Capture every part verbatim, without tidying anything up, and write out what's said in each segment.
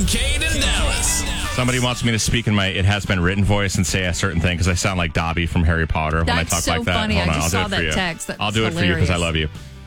Kate and Dallas. Somebody wants me to speak in my It Has Been Written voice and say a certain thing because I sound like Dobby from Harry Potter when That's I talk so like that. funny. Hold I on, just I'll saw do it for that you. text. That's I'll do it for you because I love you.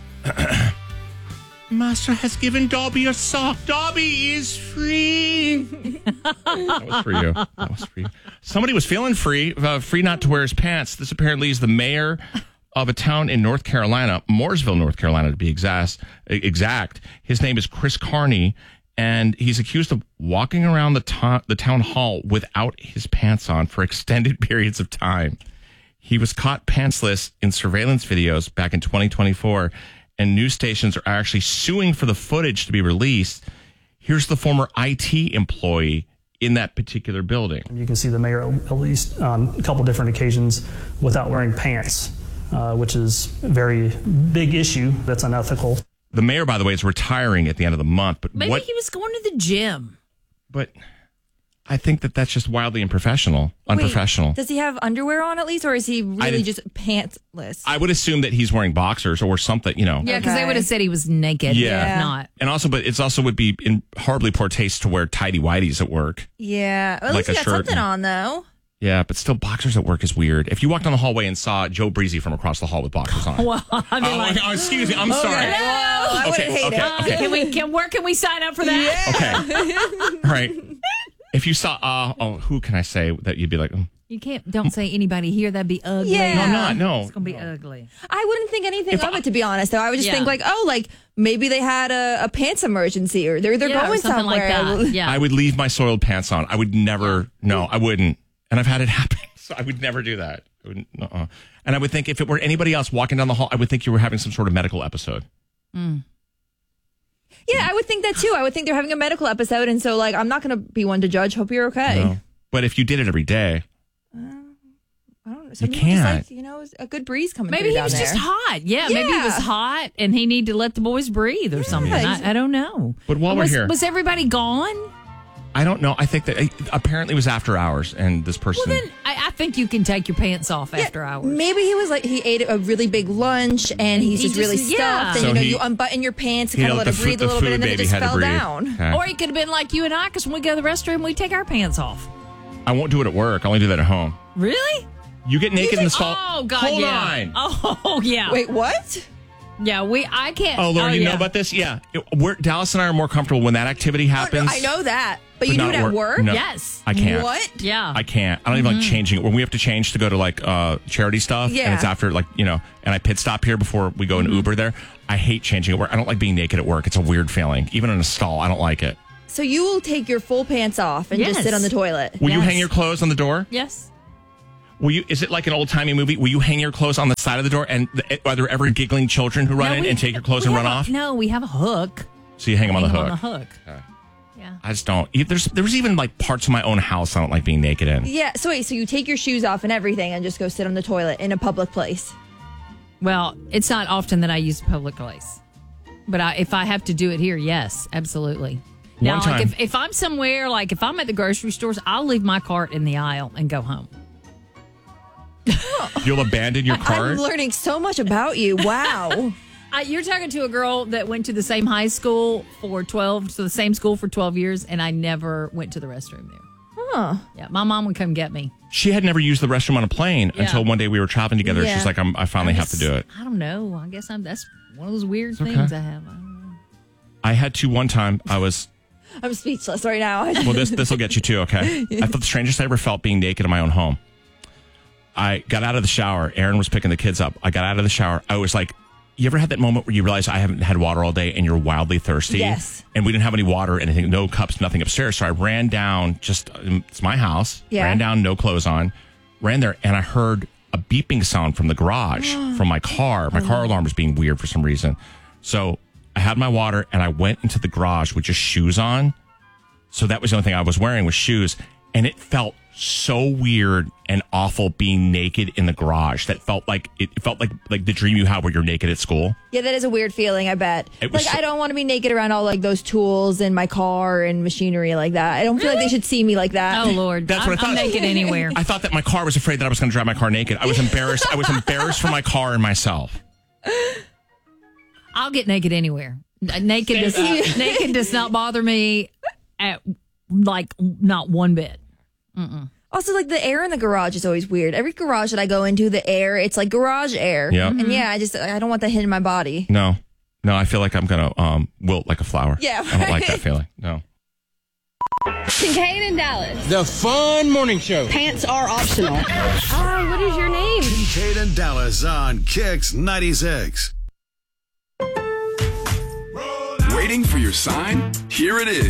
Master has given Dobby a sock. Dobby is free. That was for you. That was for you. Somebody was feeling free, uh, free not to wear his pants. This apparently is the mayor of a town in North Carolina, Mooresville, North Carolina, to be exact. Exact. His name is Chris Carney, and he's accused of walking around the to- the town hall without his pants on for extended periods of time. He was caught pantsless in surveillance videos back in twenty twenty-four, and news stations are actually suing for the footage to be released. Here's the former I T employee in that particular building. You can see the mayor at least on a couple different occasions without wearing pants, uh, which is a very big issue. That's unethical. The mayor, by the way, is retiring at the end of the month. But Maybe what, he was going to the gym. But I think that that's just wildly unprofessional. Unprofessional. Wait, does he have underwear on at least, or is he really did- just pantsless? I would assume that he's wearing boxers or something, you know. Yeah, because Okay. they would have said he was naked. Yeah. If not. And also, but it's also would be in horribly poor taste to wear tidy whities at work. yeah, at Like least he a got shirt something and- on though. Yeah, but still, boxers at work is weird. If you walked down the hallway and saw Joe Breezy from across the hall with boxers on. Well, I mean, oh, like, oh, excuse me. I'm sorry. Well, I Okay, wouldn't hate okay, it. okay. can we can where can we sign up for that? Okay. All right. If you saw, uh, oh, who can I say that you'd be like, mm. You can't. Don't say anybody here. That'd be ugly. Yeah. no, I'm not. No. It's gonna be ugly. I wouldn't think anything If of I- it, to be honest. Though I would just Yeah. think like, oh, like maybe they had a, a pants emergency, or they're they're Yeah, or going something somewhere. like that. Yeah. I would leave my soiled pants on. I would never, no, I wouldn't. And I've had it happen. So I would never do that. I wouldn't, uh-uh. And I would think if it were anybody else walking down the hall, I would think you were having some sort of medical episode. Yeah, I would think that too. I would think they're having a medical episode, and so like I'm not going to be one to judge. Hope you're okay. No. But if you did it every day, I don't know. Some You people just can't. like, you know, a good breeze coming. Maybe through he down was there. just hot. Yeah, maybe he was Yeah. hot and he needed to let the boys breathe or something. ex- I, I don't know. But while we're was, here- was everybody gone? I don't know. I think that uh, apparently it was after hours, and this person. Well, then I, I think you can take your pants off Yeah, after hours. Maybe he was like he ate a really big lunch and he's He just, really just- stuffed, yeah. and So you know he- you unbutton your pants and you kind know, of let the it breathe food, a the little bit, food and then it baby just had to fell breathe. down. Okay. Or it could have been like you and I, because when we go to the restroom, we take our pants off. I won't do it at work. I only do that at home. Really? You get naked in the stall. Oh God! Hold yeah. on. Oh yeah. Wait, what? Yeah. We. I can't. Oh, Lauren, you yeah. know about this? Yeah. It- we're, Dallas and I are more comfortable when that activity happens. I know that, but, but you do not it at work. No, Yes. I can't. What? Yeah. I can't. I don't even like changing it. When we have to change to go to like uh, charity stuff, and Yeah. it's after like, you know, and I pit stop here before we go in Uber there. I hate changing at work. I don't like being naked at work. It's a weird feeling. Even in a stall, I don't like it. So you will take your full pants off and Yes. just sit on the toilet. Will you Yes. hang your clothes on the door? Yes. Will you? Is it like an old timey movie? Will you hang your clothes on the side of the door? And the, are there ever giggling children who run No, in we- and take your clothes we and run have a- off? No, we have a hook. So you hang them on the Hang 'em hook. on the hook. Okay. Yeah. I just don't. There's there's even like parts of my own house I don't like being naked in. Yeah. So wait, so you take your shoes off and everything and just go sit on the toilet in a public place. Well, it's not often that I use a public place, but I, if I have to do it here, yes, absolutely. Now, One like time- if, if I'm somewhere, like if I'm at the grocery stores, I'll leave my cart in the aisle and go home. You'll abandon your cart. I'm learning so much about you. Wow. I, you're talking to a girl that went to the same high school for twelve, so the same school for twelve years, and I never went to the restroom there. Huh. Yeah, my mom would come get me. She had never used the restroom on a plane Yeah. until one day we were traveling together. Yeah. She's like, I'm, I finally I have to just- do it. I don't know. I guess I'm. That's one of those weird okay. things I have. I don't know. I had to one time. I was I'm speechless right now. well. This this will get you too. Okay. I thought the strangest I ever felt being naked in my own home. I got out of the shower. Aaron was picking the kids up. I got out of the shower. I was like, you ever had that moment where you realize I haven't had water all day and you're wildly thirsty? Yes. And we didn't have any water, anything, no cups, nothing upstairs. So I ran down, just, um, it's my house. Yeah. Ran down, no clothes on. Ran there, and I heard a beeping sound from the garage, from my car. My car alarm was being weird for some reason. So I had my water, and I went into the garage with just shoes on. So that was the only thing I was wearing was shoes. And it felt so weird and awful being naked in the garage. That felt like it felt like like the dream you have where you're naked at school. Yeah, that is a weird feeling, I bet. It was Like, so- I don't want to be naked around all like those tools in my car and machinery like that. I don't feel like they should see me like that. Oh Lord, That's I'm, what I I'm thought. naked anywhere. I thought that my car was afraid that I was going to drive my car naked. I was embarrassed. I was embarrassed for my car and myself. I'll get naked anywhere. Naked does naked does not bother me at like not one bit. Also, like the air in the garage is always weird. Every garage that I go into, the air, it's like garage air. Yeah. And yeah, I just, I don't want that hitting my body. No. No, I feel like I'm going to um, wilt like a flower. Yeah, I don't like right. that feeling. No. Kincaid and Dallas. The fun morning show. Pants are optional. Oh, what is your name? Kincaid and Dallas on Kix ninety-six. Waiting for your sign? Here it is.